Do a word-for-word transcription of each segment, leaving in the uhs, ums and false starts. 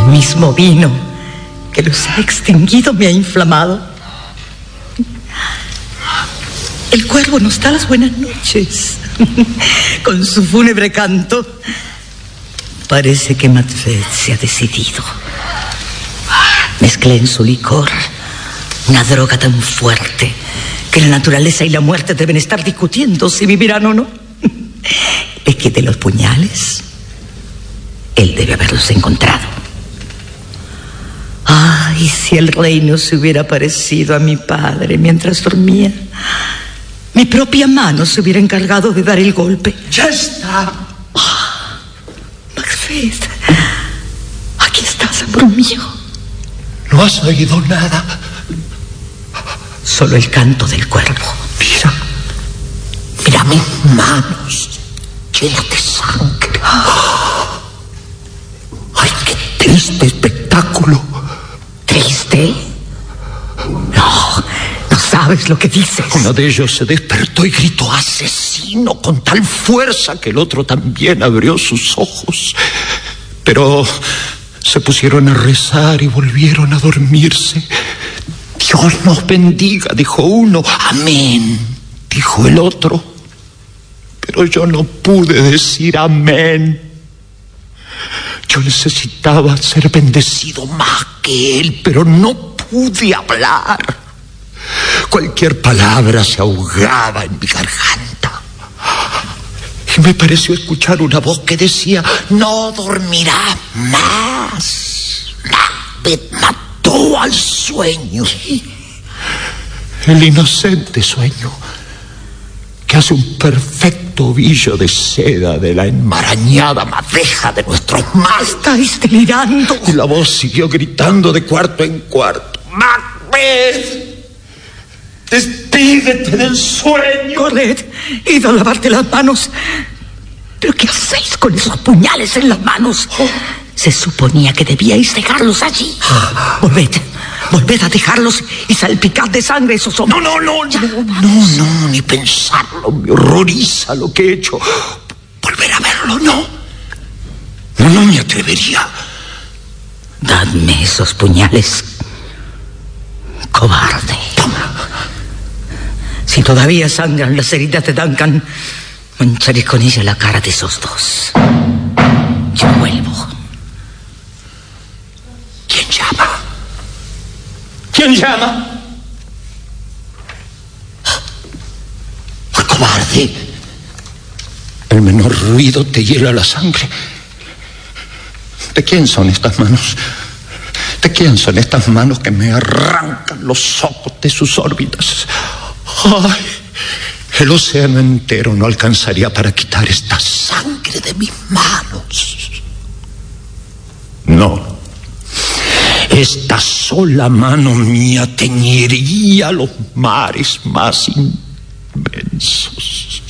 mismo vino que los ha extinguido me ha inflamado. El cuervo nos da las buenas noches con su fúnebre canto. Parece que Macbeth se ha decidido. Mezclé en su licor una droga tan fuerte que la naturaleza y la muerte deben estar discutiendo si vivirán o no. Es que de los puñales, él debe haberlos encontrado. Ay, si el rey no se hubiera parecido a mi padre mientras dormía, mi propia mano se hubiera encargado de dar el golpe. ¡Ya está! Oh, Macbeth, aquí estás, amor mío. ¿No has oído nada? Solo el canto del cuervo. Mira, mira mis manos llenas de sangre. ¡Ay, qué triste espectáculo! ¿Triste? No, no sabes lo que dices. Uno de ellos se despertó y gritó asesino con tal fuerza que el otro también abrió sus ojos. Pero se pusieron a rezar y volvieron a dormirse. Dios nos bendiga, dijo uno. Amén, dijo el otro. Pero yo no pude decir amén. Yo necesitaba ser bendecido más que él, pero no pude hablar. Cualquier palabra se ahogaba en mi garganta. Y me pareció escuchar una voz que decía: no dormirás más. Macbeth mató al sueño. El inocente sueño que hace un perfecto ovillo de seda de la enmarañada madeja de nuestros males. Estáis delirando. Y la voz siguió gritando de cuarto en cuarto: Macbeth, despídete del sueño. Corred, id a lavarte las manos. ¿Pero qué hacéis con esos puñales en las manos? Oh. Se suponía que debíais dejarlos allí. Volved, volved a dejarlos y salpicad de sangre esos hombres. No, no, no, no, no, no, ni pensarlo. Me horroriza lo que he hecho. Volver a verlo, no. No, no me atrevería. Dadme esos puñales, cobarde. Toma. Si todavía sangran las heridas de Duncan, mancharé con ella la cara de esos dos. Yo vuelvo. ¿Quién llama? ¿Quién llama? ¡Oh, cobarde! El menor ruido te hiela la sangre. ¿De quién son estas manos? ¿De quién son estas manos que me arrancan los ojos de sus órbitas? ¡Ay! El océano entero no alcanzaría para quitar esta sangre de mis manos. No. Esta sola mano mía teñiría los mares más inmensos.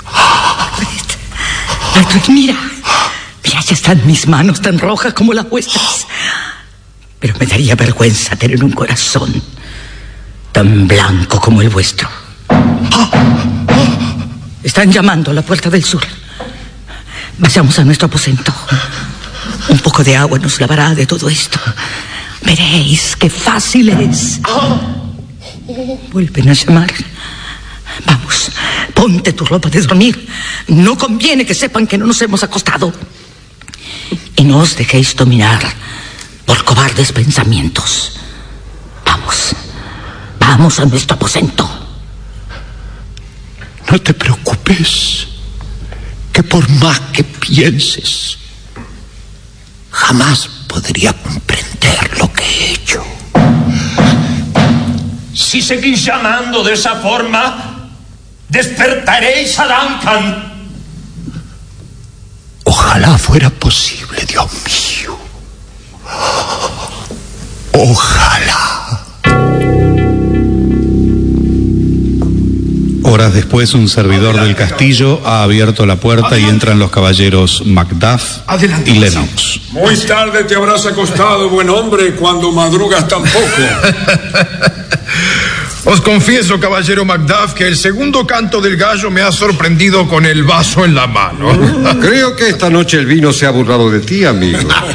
Alfred, mira. Mira, ya están mis manos tan rojas como las vuestras. Pero me daría vergüenza tener un corazón tan blanco como el vuestro. Están llamando a la puerta del sur. Vayamos a nuestro aposento. Un poco de agua nos lavará de todo esto. Veréis qué fácil es. Vuelven a llamar. Vamos, ponte tu ropa de dormir. No conviene que sepan que no nos hemos acostado. Y no os dejéis dominar por cobardes pensamientos. Vamos, vamos a nuestro aposento. No te preocupes, que por más que pienses, jamás podría comprender lo que he hecho. Si seguís llamando de esa forma, despertaréis a Duncan. Ojalá fuera posible, Dios mío. Ojalá. Horas después, un servidor del castillo ha abierto la puerta Adelante. Y entran los caballeros Macduff Adelante. Y Lennox. Muy tarde te habrás acostado, buen hombre, cuando madrugas tan poco. Os confieso, caballero Macduff, que el segundo canto del gallo me ha sorprendido con el vaso en la mano. Creo que esta noche el vino se ha burlado de ti, amigo.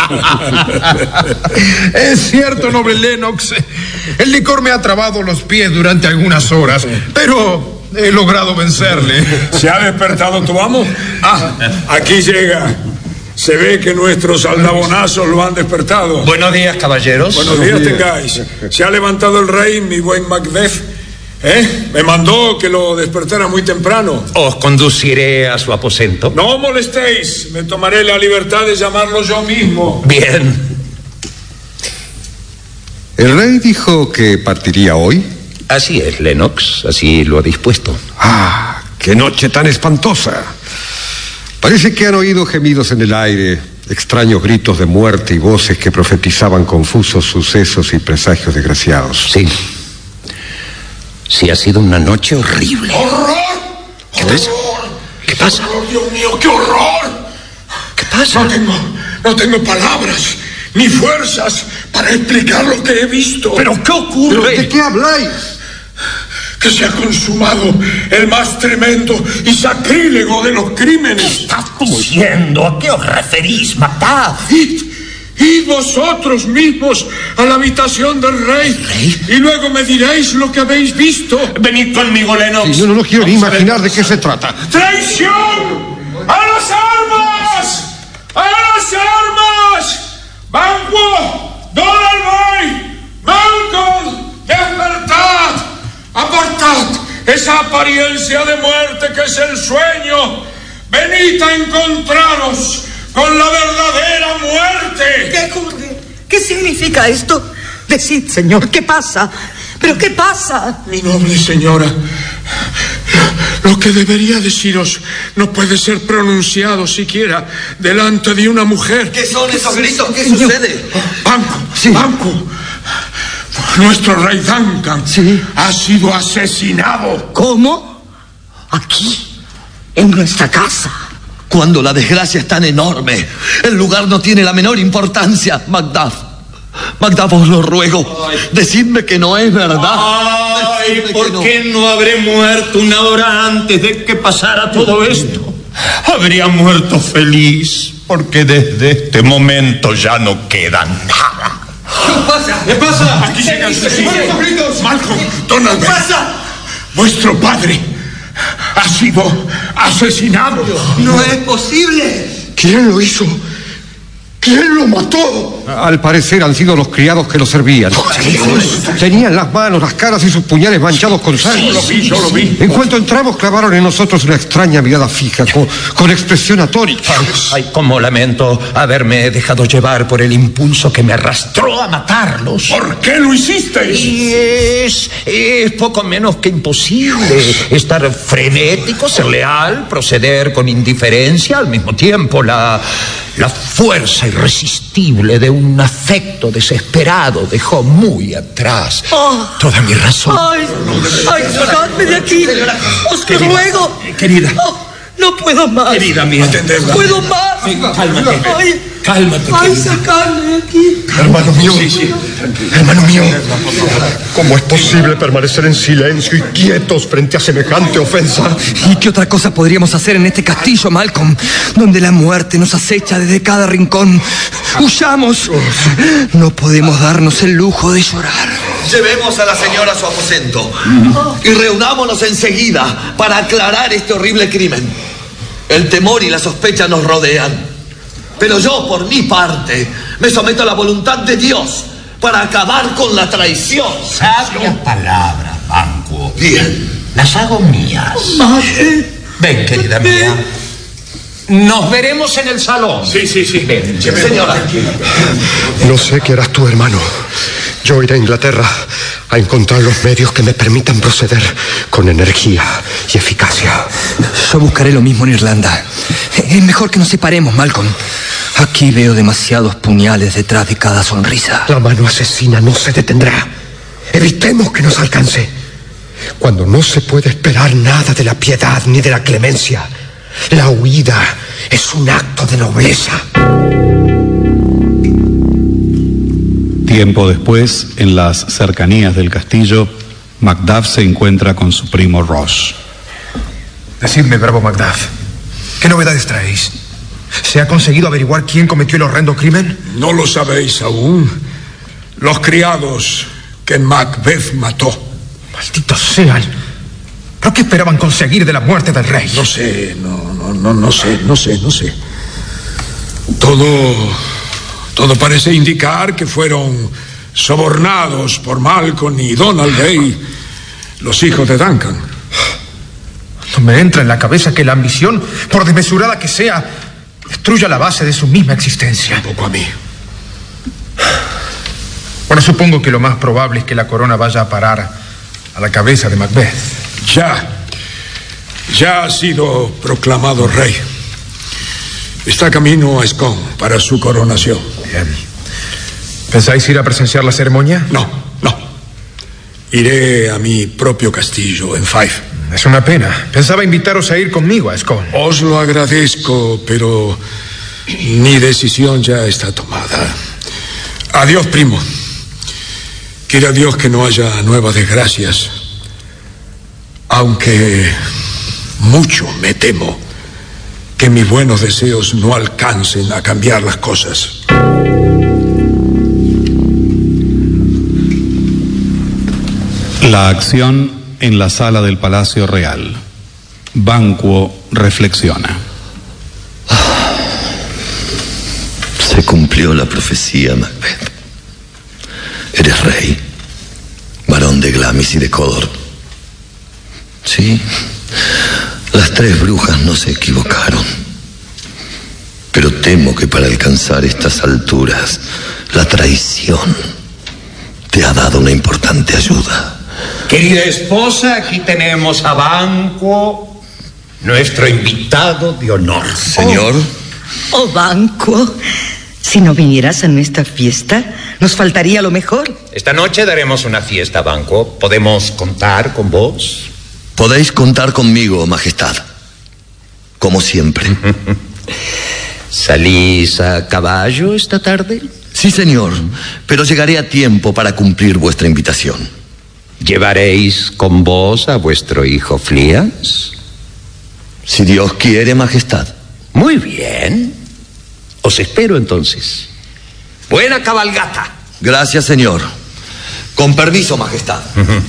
Es cierto, noble Lennox. El licor me ha trabado los pies durante algunas horas, pero he logrado vencerle. ¿Se ha despertado tu amo? Ah, aquí llega. Se ve que nuestros aldabonazos lo han despertado. Buenos días, caballeros. Buenos días, Buenos días tengáis. Se ha levantado el rey, mi buen Macbeth. ¿Eh? Me mandó que lo despertara muy temprano. Os conduciré a su aposento. No molestéis. Me tomaré la libertad de llamarlo yo mismo. Bien. ¿El rey dijo que partiría hoy? Así es, Lennox. Así lo ha dispuesto. ¡Ah! ¡Qué noche tan espantosa! Parece que han oído gemidos en el aire, extraños gritos de muerte y voces que profetizaban confusos sucesos y presagios desgraciados. Sí. Sí, ha sido una noche horrible. ¡Horror! ¿Qué pasa? ¿Qué pasa? ¡Horror, Dios mío, qué horror! ¿Qué pasa? No tengo, no tengo palabras ni fuerzas para explicar lo que he visto. ¿Pero qué ocurre? ¿Pero de qué habláis? Que se ha consumado el más tremendo y sacrílego de los crímenes. ¿Qué estás diciendo? ¿A qué os referís, Macduff? Id, id vosotros mismos a la habitación del rey. ¿Rey? Y luego me diréis lo que habéis visto. Venid conmigo, Lennox. Sí, no, no quiero ni imaginar de qué se trata. ¡Traición! ¡A las armas! ¡A las armas! ¡Banquo! ¡Donalbain! ¡Malcolm! ¡Despertad! ¡Apartad esa apariencia de muerte que es el sueño! ¡Venid a encontraros con la verdadera muerte! ¿Qué ocurre? ¿Qué significa esto? Decid, señor, ¿qué pasa? ¿Pero qué pasa? Mi noble señora, lo que debería deciros no puede ser pronunciado siquiera delante de una mujer. ¿Qué son esos gritos? ¿Qué sucede? Banquo, sí. Banquo. Nuestro rey Duncan ¿Sí? ha sido asesinado. ¿Cómo? Aquí, en nuestra casa. Cuando la desgracia es tan enorme, el lugar no tiene la menor importancia, Macduff. Macduff, os lo ruego, Ay. decidme que no es verdad. Ay, ¿por no. qué no habré muerto una hora antes de que pasara todo esto? Habría muerto feliz, porque desde este momento ya no queda nada. ¿Qué pasa? ¿Qué pasa? Aquí llegan esos gritos. Malcolm, Donald. ¿Qué pasa? Vuestro padre ha sido asesinado. No es posible. ¿Quién lo hizo? ¿Quién lo mató? Al parecer han sido los criados que lo servían. Tenían las manos, las caras y sus puñales manchados con sangre. Yo lo vi, yo lo vi. En cuanto entramos, clavaron en nosotros una extraña mirada fija, con, con expresión atónita. Ay, ay, cómo lamento haberme dejado llevar por el impulso que me arrastró a matarlos. ¿Por qué lo hicisteis? Y es, es poco menos que imposible estar frenético, ser leal, proceder con indiferencia, al mismo tiempo la, la fuerza irresistible de un afecto desesperado dejó muy atrás oh, toda mi razón. Ay, ay, sacadme de aquí. Os lo ruego. Querida. Oh, no puedo más. Querida mía. No puedo más. Sí, cálmate. Ay, cálmate. Ay, sacadme de aquí. Hermano mío. Sí, sí. Hermano mío. ¿Cómo es posible permanecer en silencio y quietos frente a semejante ofensa? ¿Y qué otra cosa podríamos hacer en este castillo, Malcolm, donde la muerte nos acecha desde cada rincón? ¡Huyamos! No podemos darnos el lujo de llorar. Llevemos a la señora a su aposento y reunámonos enseguida para aclarar este horrible crimen. El temor y la sospecha nos rodean, pero yo, por mi parte, me someto a la voluntad de Dios para acabar con la traición. Sabias palabras, Banquo. Bien. Las hago mías. Mate. Ven, querida mía. Nos veremos en el salón. Sí, sí, sí. Ven, señora. No sé qué harás tú, hermano. Yo iré a Inglaterra a encontrar los medios que me permitan proceder con energía y eficacia. Yo buscaré lo mismo en Irlanda. Es mejor que nos separemos, Malcolm. Aquí veo demasiados puñales detrás de cada sonrisa. La mano asesina no se detendrá. Evitemos que nos alcance. Cuando no se puede esperar nada de la piedad ni de la clemencia, la huida es un acto de nobleza. Tiempo después, en las cercanías del castillo, Macduff se encuentra con su primo Ross. Decidme, bravo Macduff, ¿qué novedades traéis? ¿Se ha conseguido averiguar quién cometió el horrendo crimen? No lo sabéis aún. Los criados que Macbeth mató. Malditos sean. ¿Pero qué esperaban conseguir de la muerte del rey? No sé, no, no, no, no sé, no sé, no sé. Todo, todo parece indicar que fueron sobornados por Malcolm y Donald Day, los hijos de Duncan. No me entra en la cabeza que la ambición, por desmesurada que sea, destruya la base de su misma existencia. Tampoco a mí. Bueno, supongo que lo más probable es que la corona vaya a parar a la cabeza de Macbeth. Ya, ya ha sido proclamado rey. Está camino a Scone para su coronación. Bien. ¿Pensáis ir a presenciar la ceremonia? No, no. Iré a mi propio castillo en Fife. Es una pena. Pensaba invitaros a ir conmigo a Scone. Os lo agradezco, pero mi decisión ya está tomada. Adiós, primo. Quiera Dios que no haya nuevas desgracias. Aunque mucho me temo que mis buenos deseos no alcancen a cambiar las cosas. La acción en la sala del Palacio Real. Banquo reflexiona. Se cumplió la profecía, Macbeth. Eres rey, varón de Glamis y de Codor. Sí, las tres brujas no se equivocaron. Pero temo que para alcanzar estas alturas, la traición te ha dado una importante ayuda. Querida esposa, aquí tenemos a Banquo, nuestro invitado de honor. Señor. Oh, oh Banquo, si no vinieras a nuestra fiesta, nos faltaría lo mejor. Esta noche daremos una fiesta, Banquo. ¿Podemos contar con vos? Podéis contar conmigo, Majestad. Como siempre. ¿Salís a caballo esta tarde? Sí, señor, pero llegaré a tiempo para cumplir vuestra invitación. ¿Llevaréis con vos a vuestro hijo Fleance? Si Dios quiere, Majestad. Muy bien. Os espero entonces. Buena cabalgata. Gracias, señor. Con permiso, Majestad. Uh-huh.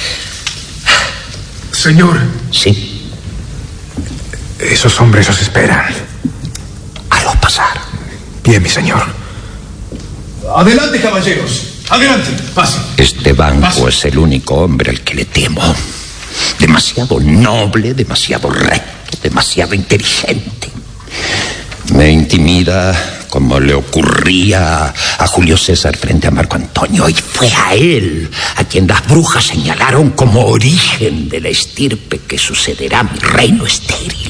Señor. Sí. Esos hombres os esperan. Hazlos pasar. Bien, mi señor. Adelante, caballeros. Adelante, pase. Este Banquo Pase. es el único hombre al que le temo. Demasiado noble, demasiado recto, demasiado inteligente. Me intimida como le ocurría a Julio César frente a Marco Antonio, y fue a él a quien las brujas señalaron como origen de la estirpe que sucederá a mi reino estéril.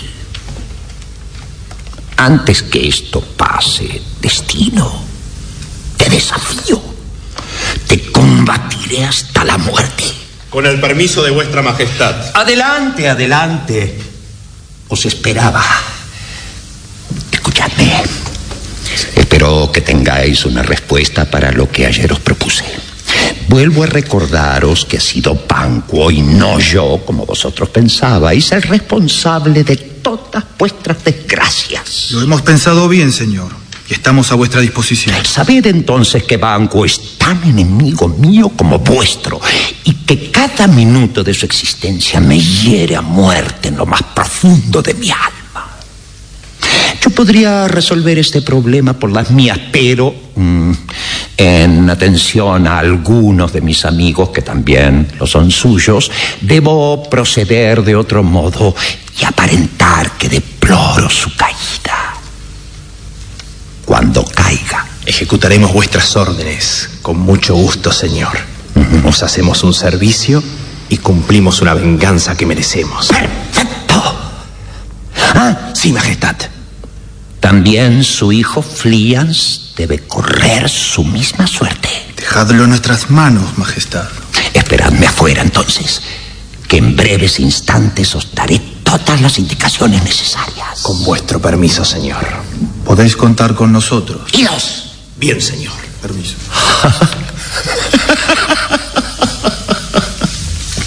Antes que esto pase, destino, te desafío, te combatiré hasta la muerte. Con el permiso de vuestra majestad. Adelante, adelante. Os esperaba. Escuchadme. Espero que tengáis una respuesta para lo que ayer os propuse. Vuelvo a recordaros que ha sido Banquo y no yo, como vosotros pensabais, el responsable de todas vuestras desgracias. Lo hemos pensado bien, señor, y estamos a vuestra disposición. Sabed entonces que Banquo es tan enemigo mío como vuestro, y que cada minuto de su existencia me hiere a muerte en lo más profundo de mi alma. Yo podría resolver este problema por las mías, pero mmm, en atención a algunos de mis amigos que también lo son suyos, debo proceder de otro modo y aparentar que deploro su caída. Cuando caiga, ejecutaremos vuestras órdenes con mucho gusto, señor. Uh-huh. Os hacemos un servicio y cumplimos una venganza que merecemos. ¡Perfecto! Ah, sí, majestad. También su hijo Fleance debe correr su misma suerte. Dejadlo en nuestras manos, majestad. Esperadme afuera, entonces, que en breves instantes os daré todas las indicaciones necesarias. Con vuestro permiso, señor. Podéis contar con nosotros. ¡Idos! Bien, señor. Permiso.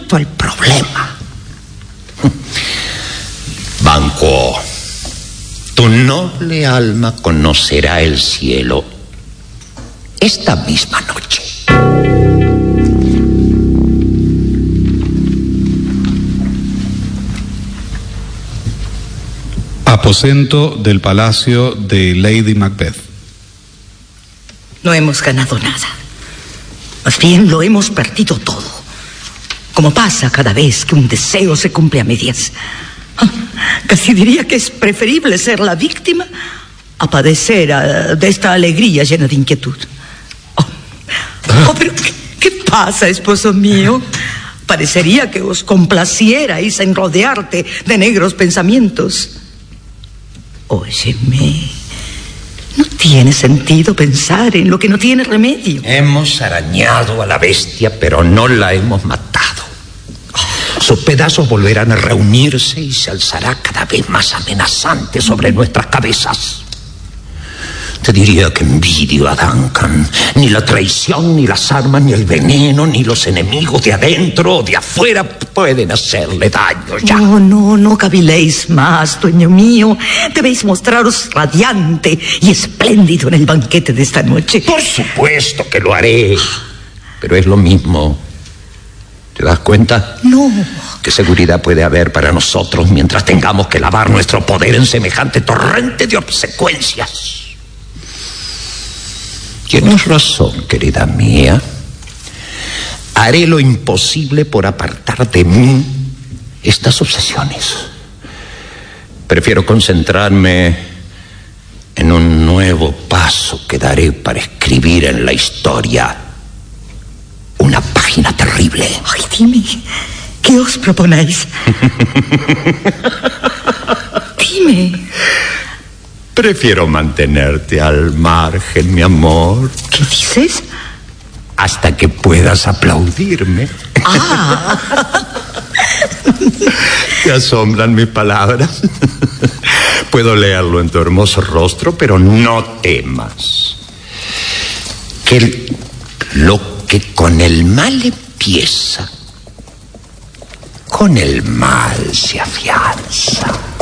resuelto el problema. Banquo, tu noble alma conocerá el cielo esta misma noche. Aposento del palacio de Lady Macbeth. No hemos ganado nada. Más bien lo hemos perdido todo. Como pasa cada vez que un deseo se cumple a medias. Casi diría que es preferible ser la víctima a padecer a, de esta alegría llena de inquietud. Oh, oh pero ¿qué, ¿qué pasa, esposo mío? Parecería que os complacierais en rodearte de negros pensamientos. Óyeme, no tiene sentido pensar en lo que no tiene remedio. Hemos arañado a la bestia, pero no la hemos matado. Sus pedazos volverán a reunirse y se alzará cada vez más amenazante sobre nuestras cabezas. Te diría que envidio a Duncan. Ni la traición, ni las armas, ni el veneno, ni los enemigos de adentro o de afuera pueden hacerle daño ya. No, no, no caviléis más, dueño mío. Debéis mostraros radiante y espléndido en el banquete de esta noche. Por supuesto que lo haré. Pero es lo mismo. ¿Te das cuenta? No. ¿Qué seguridad puede haber para nosotros mientras tengamos que lavar nuestro poder en semejante torrente de obsecuencias? Tienes razón, querida mía. Haré lo imposible por apartar de mí estas obsesiones. Prefiero concentrarme en un nuevo paso que daré para escribir en la historia una página terrible. Ay, dime, ¿qué os proponéis? Dime. Prefiero mantenerte al margen, mi amor. ¿Qué dices? Hasta que puedas aplaudirme. Ah. ¿Te asombran mis palabras? Puedo leerlo en tu hermoso rostro, pero no temas. Que lo que con el mal empieza, con el mal se afianza.